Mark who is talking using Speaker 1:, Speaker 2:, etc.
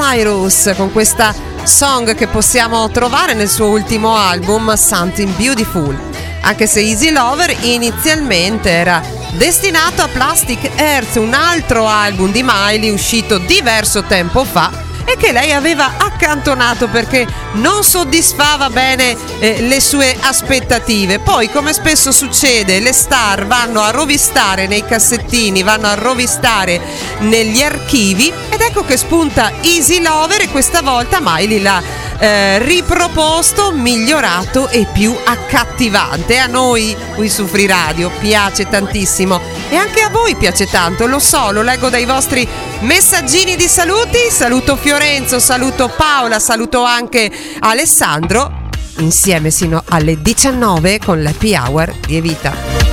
Speaker 1: Cyrus con questa song che possiamo trovare nel suo ultimo album Something Beautiful, anche se Easy Lover inizialmente era destinato a Plastic Earth, un altro album di Miley uscito diverso tempo fa e che lei aveva accantonato perché non soddisfava bene le sue aspettative. Poi, come spesso succede, le star vanno a rovistare nei cassettini, vanno a rovistare negli archivi, ed ecco che spunta Easy Lover, e questa volta Miley l'ha riproposto, migliorato e più accattivante. A noi qui su Free Radio piace tantissimo e anche a voi piace tanto, lo so, lo leggo dai vostri messaggini di saluti. Saluto Fiorenzo, saluto Paola, saluto anche Alessandro, insieme sino alle 19 con l'Happy Hour di Evita.